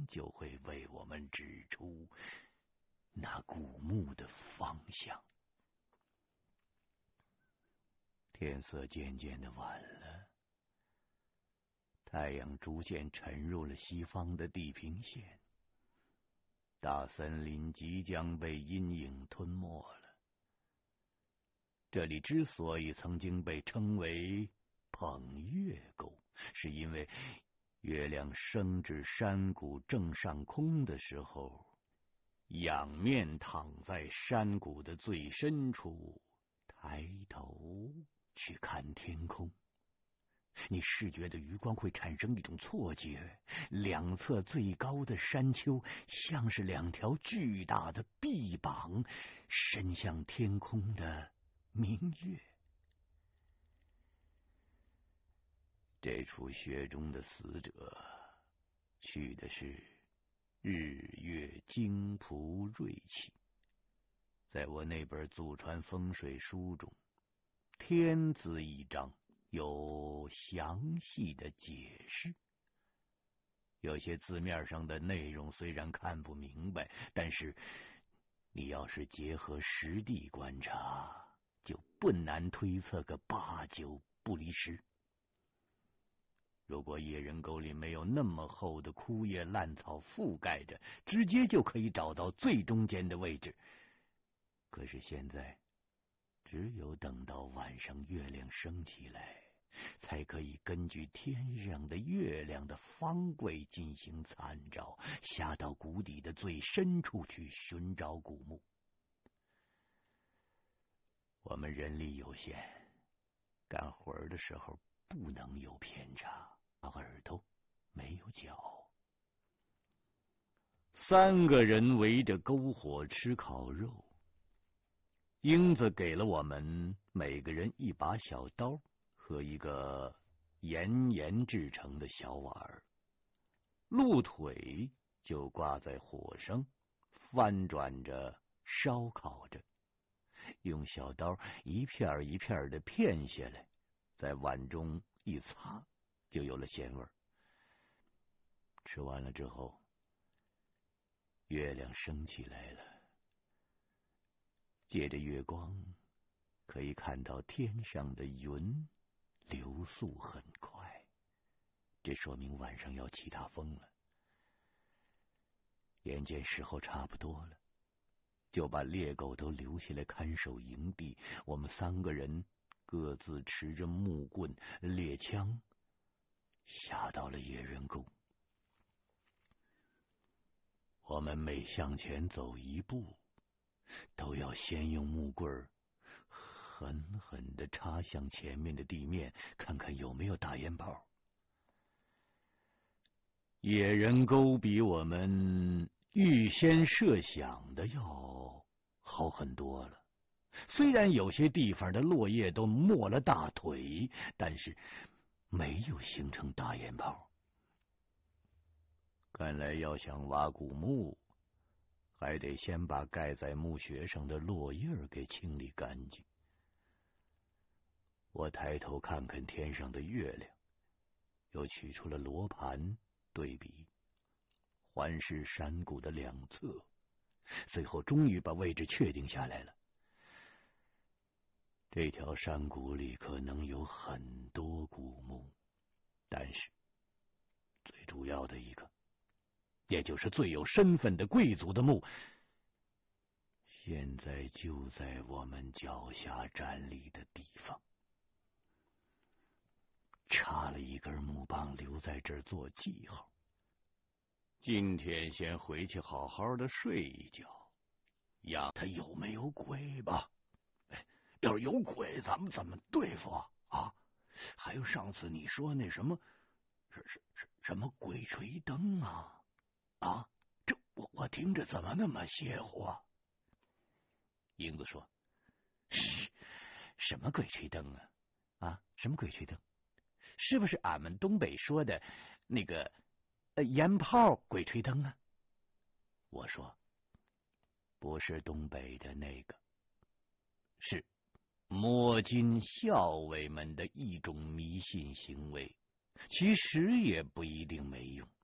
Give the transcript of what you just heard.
光就会为我们指出那古墓的方向。天色渐渐的晚了，太阳逐渐沉入了西方的地平线，大森林即将被阴影吞没了。这里之所以曾经被称为捧月沟，是因为月亮升至山谷正上空的时候，仰面躺在山谷的最深处，抬头去看天空，你视觉的余光会产生一种错觉，两侧最高的山丘像是两条巨大的臂膀伸向天空的明月。这处穴中的死者去的是日月精仆锐气，在我那本祖传风水书中，天字一章有详细的解释。有些字面上的内容虽然看不明白，但是你要是结合实地观察，就不难推测个8、9不离10。如果野人沟里没有那么厚的枯叶烂草覆盖着，直接就可以找到最中间的位置。可是现在只有等到晚上月亮升起来，才可以根据天上的月亮的方位进行参照，下到谷底的最深处去寻找古墓。我们人力有限，干活的时候不能有偏差，耳朵没有脚。3个人围着篝火吃烤肉，英子给了我们每个人一把小刀和一个岩制成的小碗，鹿腿就挂在火上翻转着烧烤着，用小刀一片一片的片下来，在碗中一擦，就有了咸味。吃完了之后，月亮升起来了，借着月光可以看到天上的云流速很快，这说明晚上要起大风了。眼见时候差不多了，就把猎狗都留下来看守营地，我们3个人各自持着木棍、猎枪，下到了野人沟。我们每向前走一步，都要先用木棍狠狠地插向前面的地面，看看有没有大烟炮。野人沟比我们预先设想的要好很多了，虽然有些地方的落叶都没了大腿，但是没有形成大烟炮。看来要想挖古墓，还得先把盖在墓穴上的落叶给清理干净。我抬头看看天上的月亮，又取出了罗盘对比，环视山谷的两侧，最后终于把位置确定下来了。这条山谷里可能有很多古墓，但是最主要的一个，也就是最有身份的贵族的墓，现在就在我们脚下站立的地方。插了一根木棒留在这儿做记号，今天先回去好好的睡一觉，养他有没有鬼吧。要是有鬼咱们怎么对付啊？还有上次你说那什么什么鬼吹灯啊？这我听着怎么那么邪乎啊？英子说：“什么鬼吹灯啊？什么鬼吹灯？是不是俺们东北说的那个烟炮鬼吹灯啊？”我说：“不是东北的那个，是摸金校尉们的一种迷信行为，其实也不一定没用。